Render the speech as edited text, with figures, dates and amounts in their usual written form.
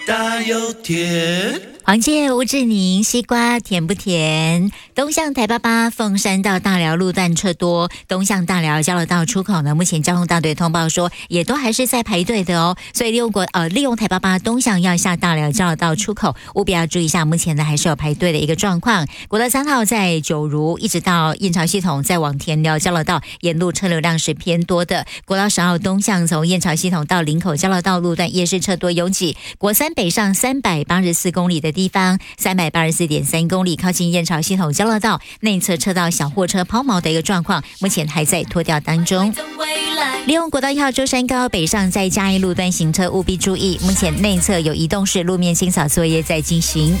大又甜。 黄介、吴志宁，西瓜甜不甜？东向台88凤山到大寮路段车多，东向大寮交流道出口呢，目前交通大队通报说也都还是在排队的哦，所以利用台88东向要下大寮交流道出口，务必要注意一下，目前呢还是有排队的一个状况。国道3号在九如一直到燕巢系统，再往田寮交流道沿路车流量是偏多的。国道10号东向从燕巢系统到林口交流道路段也是车多拥挤。国3北上384公里的地方，384.3公里靠近燕巢系统交流道内侧车道小货车抛锚的一个状况，目前还在拖吊当中。利用国道1号舟山高北上在嘉义路段行车务必注意，目前内侧有移动式路面清扫作业在进行。